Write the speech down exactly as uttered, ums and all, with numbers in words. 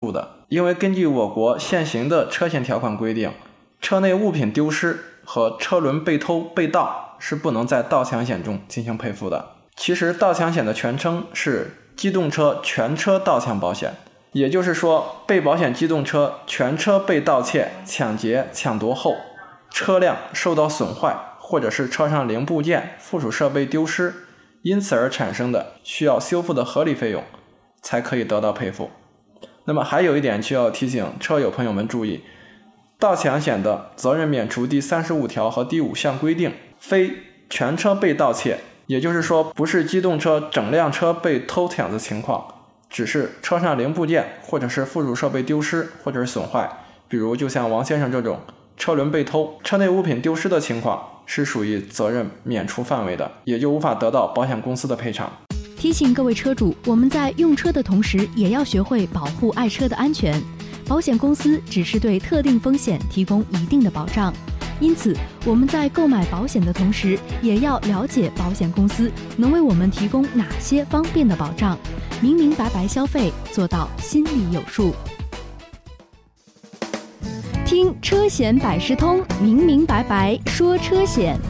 付的。因为根据我国现行的车险条款规定，车内物品丢失和车轮被偷被盗是不能在盗抢险中进行赔付的。其实盗抢险的全称是机动车全车盗抢保险，也就是说，被保险机动车全车被盗窃、抢劫、抢夺后，车辆受到损坏，或者是车上零部件、附属设备丢失，因此而产生的需要修复的合理费用，才可以得到赔付。那么还有一点需要提醒车友朋友们注意，盗抢险的责任免除第三十五条和第五项规定，非全车被盗窃，也就是说不是机动车整辆车被偷抢的情况，只是车上零部件或者是附属设备丢失或者是损坏，比如就像王先生这种车轮被偷、车内物品丢失的情况，是属于责任免除范围的，也就无法得到保险公司的赔偿。 提醒各位车主，我们在用车的同时也要学会保护爱车的安全。保险公司只是对特定风险提供一定的保障，因此我们在购买保险的同时，也要了解保险公司能为我们提供哪些方便的保障，明明白白消费，做到心里有数。听车险百事通，明明白白说车险。